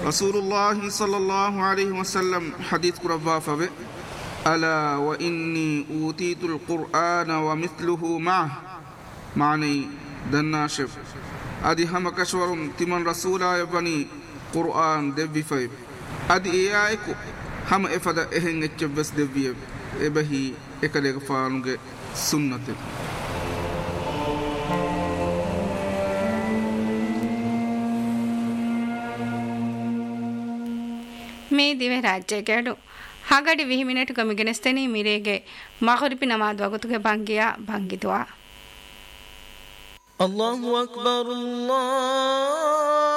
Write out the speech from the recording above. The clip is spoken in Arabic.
رسول الله صلى الله عليه وسلم حديث قربا فبه ألا وإني أوتيت القرآن ومثله معه معني دناشف أدي هم كشورم تمن رسولا يبني قرآن دبي فيب أدي إياكو هم إفدا إهن اتشبس دبي إبهي إكاليك فانوغ سنة මේ දිවේ රාජ්‍යයකඩු හගඩි 20 මිනිටක මිගෙනස්තෙනි මිරේගේ මගරිපි නමාද වගතුගේ බංගියා බංගිතුවා الله أكبر الله